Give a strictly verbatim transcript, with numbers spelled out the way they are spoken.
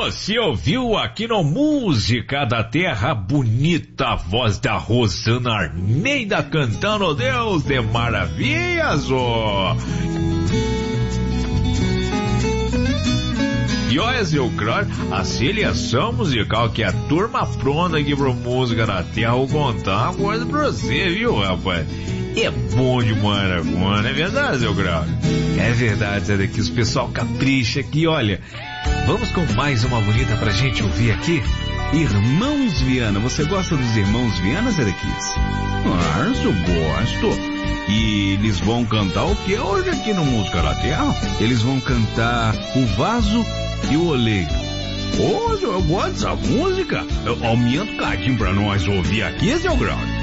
Você ouviu aqui no Música da Terra bonita voz da Rosana Armeida cantando Deus de Maravilhas, ó. E olha, seu crânio, a seleção musical que a turma pronta aqui pro Música da Terra, vou contar uma coisa pra você, viu, rapaz? É bom demais a conta, é verdade, seu crânio? É verdade, é daqui, os pessoal capricha aqui, olha. Vamos com mais uma bonita pra gente ouvir aqui? Irmãos Viana, você gosta dos Irmãos Viana, Zedequis? Ah, eu gosto. E eles vão cantar o que hoje aqui no Música da Terra? Eles vão cantar O Vaso e o Oleiro. Hoje eu gosto dessa música. Aumenta o cadinho pra nós ouvir aqui, seu Grau.